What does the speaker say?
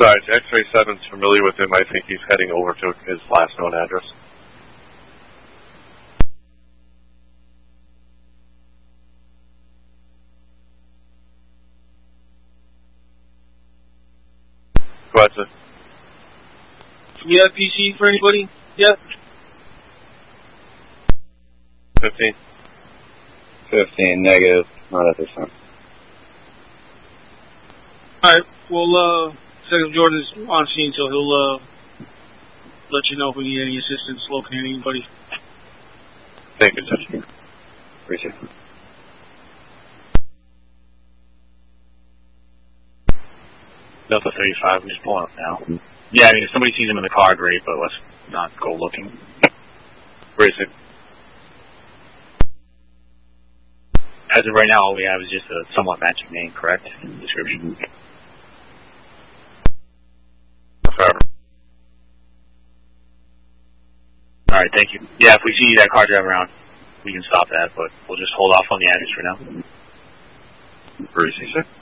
Besides, X-Ray 7's familiar with him. I think he's heading over to his last known address. Go ahead, sir. Yeah, PC for anybody? Yeah. 15. 15, negative. Not at this time. Alright, well, Detective Jordan is on scene, so he'll, let you know if we need any assistance locating anybody. Thank you, sir. Appreciate it. Delta 35, I'm just pulling up now. Yeah, I mean, if somebody sees him in the car, great, but let's not go looking. Where is it? As of right now, all we have is just a somewhat matching name, correct? Description. Forever. Alright, thank you. Yeah, if we see that car drive around, we can stop that, but we'll just hold off on the address for now. Where is he, sir?